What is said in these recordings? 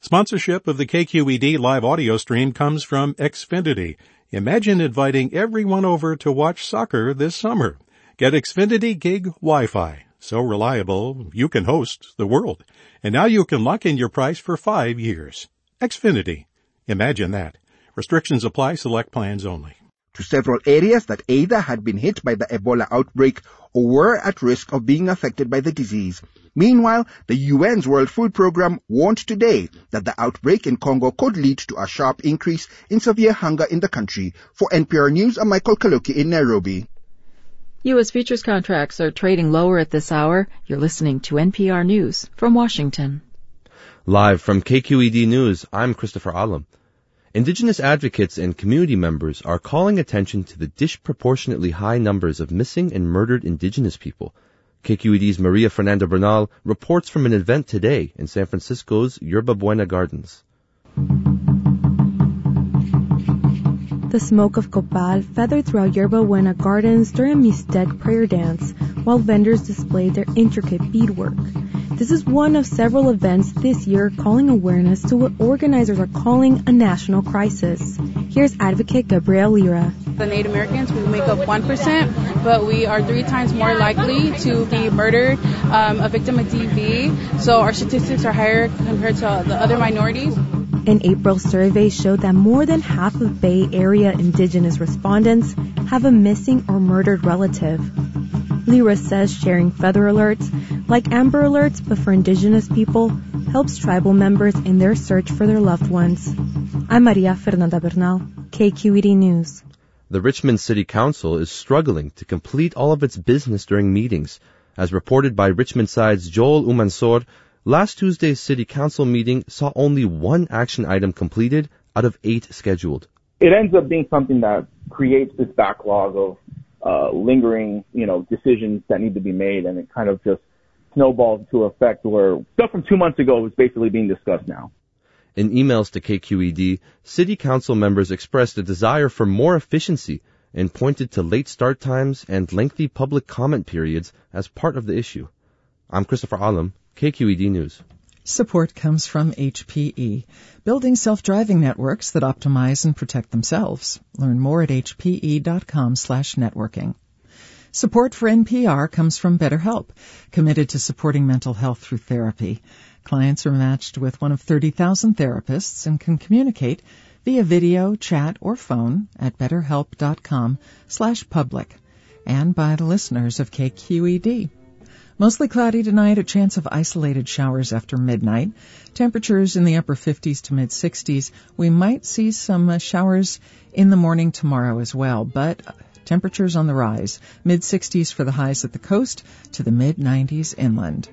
Sponsorship of the KQED live audio stream comes from Xfinity. Imagine inviting everyone over to watch soccer this summer. Get Xfinity Gig Wi-Fi. So reliable, you can host the world. And now you can lock in your price for 5 years. Xfinity. Imagine that. Restrictions apply. Select plans only. To several areas that either had been hit by the Ebola outbreak or were at risk of being affected by the disease. Meanwhile, the UN's World Food Programme warned today that the outbreak in Congo could lead to a sharp increase in severe hunger in the country. For NPR News, I'm Michael Kaluki in Nairobi. U.S. futures contracts are trading lower at this hour. You're listening to NPR News from Washington. Live from KQED News, I'm Christopher Alam. Indigenous advocates and community members are calling attention to the disproportionately high numbers of missing and murdered Indigenous people. KQED's Maria Fernanda Bernal reports from an event today in San Francisco's Yerba Buena Gardens. The smoke of copal feathered throughout Yerba Buena Gardens during a Mixtec prayer dance, while vendors displayed their intricate beadwork. This is one of several events this year calling awareness to what organizers are calling a national crisis. Here's advocate Gabrielle Lira. The Native Americans, we make up 1%, but we are 3 times more likely to be murdered, a victim of DV. So our statistics are higher compared to the other minorities. An April survey showed that more than half of Bay Area Indigenous respondents have a missing or murdered relative. Lira says sharing feather alerts, like Amber Alerts but for Indigenous people, helps tribal members in their search for their loved ones. I'm Maria Fernanda Bernal, KQED News. The Richmond City Council is struggling to complete all of its business during meetings. As reported by Richmond Side's Joel Umansor, last Tuesday's City Council meeting saw only 1 action item completed out of 8 scheduled. It ends up being something that creates this backlog of lingering, decisions that need to be made, and it kind of just snowballs to effect where stuff from 2 months ago is basically being discussed now. In emails to KQED, City Council members expressed a desire for more efficiency and pointed to late start times and lengthy public comment periods as part of the issue. I'm Christopher Alam, KQED News. Support comes from HPE, building self-driving networks that optimize and protect themselves. Learn more at hpe.com/networking. Support for NPR comes from BetterHelp, committed to supporting mental health through therapy. Clients are matched with one of 30,000 therapists and can communicate via video, chat, or phone at betterhelp.com/public and by the listeners of KQED. Mostly cloudy tonight, a chance of isolated showers after midnight. Temperatures in the upper 50s to mid-60s. We might see some showers in the morning tomorrow as well, but temperatures on the rise. Mid-60s for the highs at the coast to the mid-90s inland.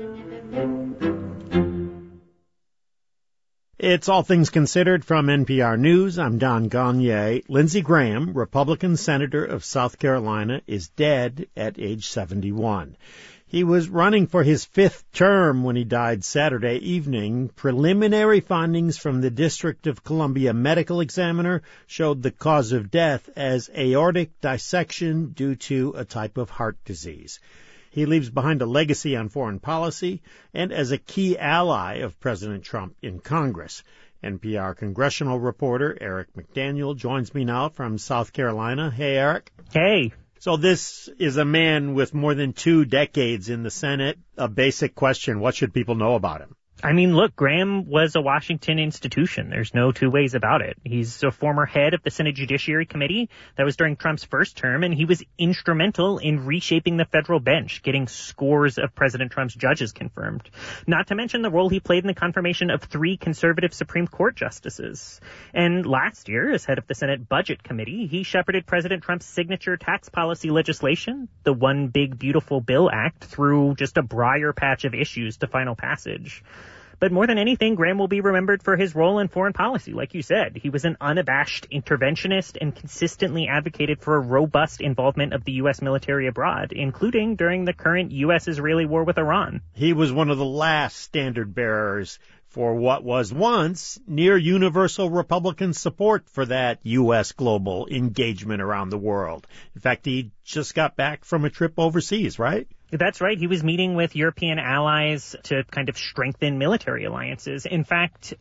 It's All Things Considered from NPR News. I'm Don Gagné. Lindsey Graham, Republican Senator of South Carolina, is dead at age 71. He was running for his 5th term when he died Saturday evening. Preliminary findings from the District of Columbia medical examiner showed the cause of death as aortic dissection due to a type of heart disease. He leaves behind a legacy on foreign policy and as a key ally of President Trump in Congress. NPR congressional reporter Eric McDaniel joins me now from South Carolina. Hey, Eric. Hey. So this is a man with more than 2 decades in the Senate. A basic question, what should people know about him? I mean, look, Graham was a Washington institution. There's no 2 ways about it. He's a former head of the Senate Judiciary Committee. That was during Trump's first term, and he was instrumental in reshaping the federal bench, getting scores of President Trump's judges confirmed. Not to mention the role he played in the confirmation of 3 conservative Supreme Court justices. And last year, as head of the Senate Budget Committee, he shepherded President Trump's signature tax policy legislation, the One Big Beautiful Bill Act, through just a briar patch of issues to final passage. But more than anything, Graham will be remembered for his role in foreign policy. Like you said, he was an unabashed interventionist and consistently advocated for a robust involvement of the U.S. military abroad, including during the current U.S.-Israeli war with Iran. He was one of the last standard bearers for what was once near universal Republican support for that U.S. global engagement around the world. In fact, he just got back from a trip overseas, right? That's right. He was meeting with European allies to kind of strengthen military alliances. In fact,